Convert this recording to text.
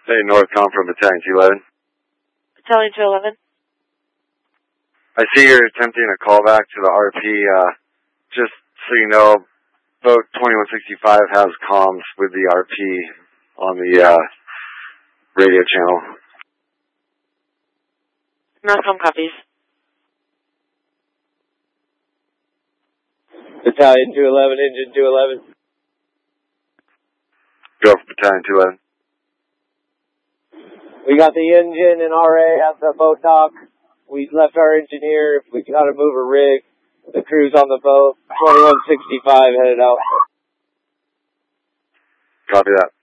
Hey, Northcom from Battalion 211. Battalion 211. I see you're attempting a callback to the RP. Just so you know, boat 2165 has comms with the RP on the radio channel. Northcom copies. Battalion 211, engine 211. Go for Battalion 211. We got the engine and RA at the boat dock. We left our engineer. We gotta move a rig. The crew's on the boat. 2165 headed out. Copy that.